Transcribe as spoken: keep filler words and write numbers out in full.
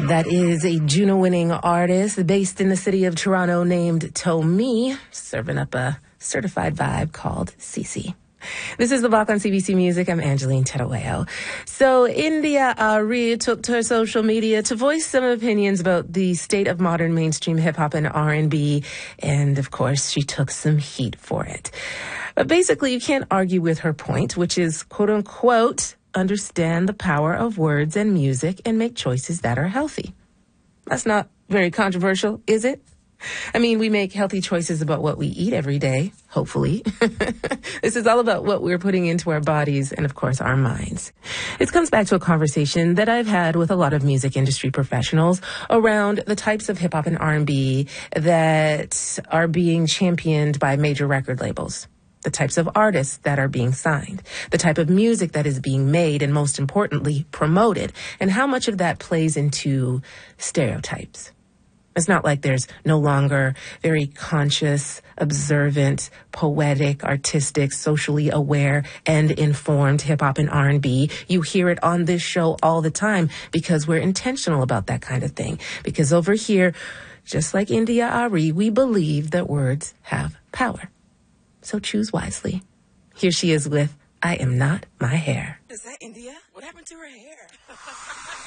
That is a Juno-winning artist based in the city of Toronto named Tommy, serving up a certified vibe called Cece. This is The Block on C B C Music. I'm Angeline Tedaweo. So India Arie took to her social media to voice some opinions about the state of modern mainstream hip-hop and R and B. And, of course, she took some heat for it. But basically, you can't argue with her point, which is, quote-unquote, understand the power of words and music and make choices that are healthy. That's not very controversial, is it? I mean, we make healthy choices about what we eat every day, hopefully. This is all about what we're putting into our bodies and, of course, our minds. It comes back to a conversation that I've had with a lot of music industry professionals around the types of hip-hop and R and B that are being championed by major record labels, the types of artists that are being signed, the type of music that is being made, and most importantly, promoted, and how much of that plays into stereotypes. It's not like there's no longer very conscious, observant, poetic, artistic, socially aware, and informed hip-hop and R and B. You hear it on this show all the time because we're intentional about that kind of thing. Because over here, just like India Arie, we believe that words have power. So choose wisely. Here she is with I Am Not My Hair. Is that India? What happened to her hair?